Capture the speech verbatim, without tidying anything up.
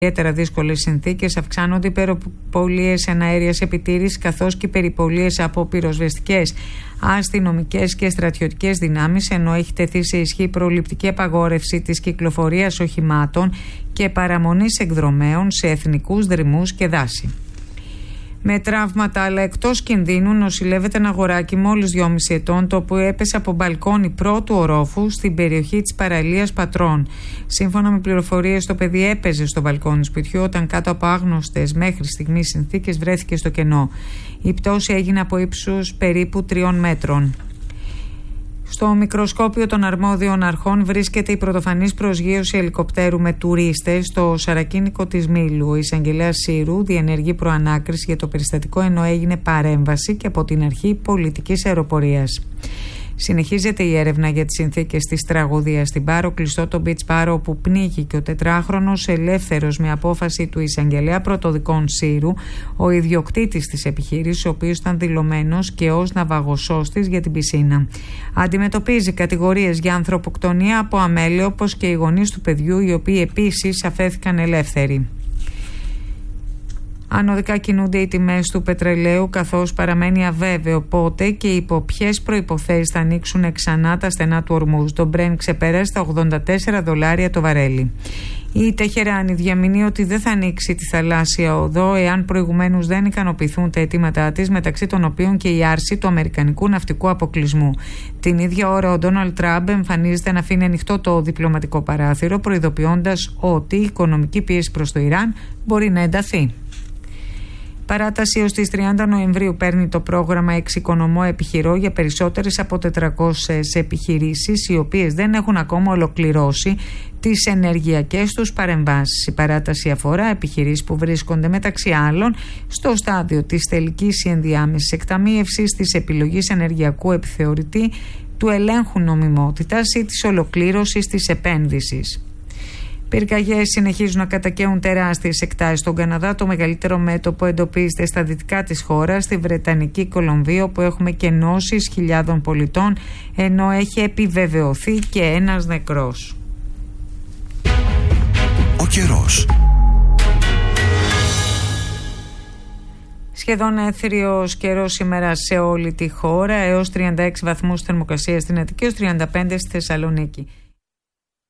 ιδιαίτερα δύσκολες συνθήκες, αυξάνονται οι περιπολίες εναέριας επιτήρησης καθώς και οι περιπολίες από πυροσβεστικές, αστυνομικές και στρατιωτικές δυνάμεις, ενώ έχει τεθεί σε ισχύ προληπτική απαγόρευση της κυκλοφορίας οχημάτων και παραμονής εκδρομέων σε εθνικούς δρυμούς και δάση. Με τραύματα αλλά εκτός κινδύνου νοσηλεύεται ένα αγοράκι μόλις δυόμισι ετών, το οποίο έπεσε από μπαλκόνι πρώτου ορόφου στην περιοχή της παραλίας Πατρών. Σύμφωνα με πληροφορίες, το παιδί έπαιζε στο μπαλκόνι σπιτιού όταν κάτω από άγνωστες μέχρι στιγμής συνθήκες βρέθηκε στο κενό. Η πτώση έγινε από ύψους περίπου τριών μέτρων. Στο μικροσκόπιο των αρμόδιων αρχών βρίσκεται η πρωτοφανής προσγείωση ελικοπτέρου με τουρίστες στο σαρακίνικο της Μήλου. Ο εισαγγελέας Σύρου διενεργεί προανάκριση για το περιστατικό, ενώ έγινε παρέμβαση και από την αρχή πολιτικής αεροπορίας. Συνεχίζεται η έρευνα για τις συνθήκες της τραγωδίας στην Πάρο, κλειστό το Beach Πάρο, όπου πνίγηκε ο τετράχρονος ελεύθερος με απόφαση του εισαγγελέα πρωτοδικών Σύρου, ο ιδιοκτήτης της επιχείρησης, ο οποίος ήταν δηλωμένος και ως ναυαγοσώστης για την πισίνα. Αντιμετωπίζει κατηγορίες για ανθρωποκτονία από αμέλεια, όπως και οι γονείς του παιδιού, οι οποίοι επίσης αφέθηκαν ελεύθεροι. Ανωδικά κινούνται οι τιμές του πετρελαίου, καθώς παραμένει αβέβαιο πότε και υπό ποιες προϋποθέσεις θα ανοίξουν ξανά τα στενά του Ορμούζ. Το Brent ξεπέρασε τα ογδόντα τέσσερα δολάρια το βαρέλι. Η Τεχεράνη διαμηνεί ότι δεν θα ανοίξει τη θαλάσσια οδό εάν προηγουμένως δεν ικανοποιηθούν τα αιτήματά της, μεταξύ των οποίων και η άρση του αμερικανικού ναυτικού αποκλεισμού. Την ίδια ώρα ο Ντόναλντ Τραμπ εμφανίζεται να αφήνει ανοιχτό το διπλωματικό παράθυρο, προειδοποιώντας ότι η οικονομική πίεση προς το Ιράν μπορεί να ενταθεί. Παράταση έως τις τριάντα Νοεμβρίου παίρνει το πρόγραμμα Εξοικονομώ Επιχειρώ για περισσότερες από τετρακόσιες επιχειρήσεις, οι οποίες δεν έχουν ακόμα ολοκληρώσει τις ενεργειακές τους παρεμβάσεις. Η παράταση αφορά επιχειρήσεις που βρίσκονται μεταξύ άλλων στο στάδιο της τελικής ή ενδιάμεσης εκταμείευσης, της επιλογής ενεργειακού επιθεωρητή, του ελέγχου νομιμότητας ή της ολοκλήρωσης της επένδυσης. Πυρκαγιές συνεχίζουν να κατακαίουν τεράστιες εκτάσεις στον Καναδά. Το μεγαλύτερο μέτωπο εντοπίζεται στα δυτικά της χώρας, στη Βρετανική Κολομβία, όπου έχουμε κενώσεις χιλιάδων πολιτών, ενώ έχει επιβεβαιωθεί και ένας νεκρός. Ο καιρός. Σχεδόν έθριος καιρός σήμερα σε όλη τη χώρα, έως τριάντα έξι βαθμούς θερμοκρασία στην Αττική, έως τριάντα πέντε στη Θεσσαλονίκη.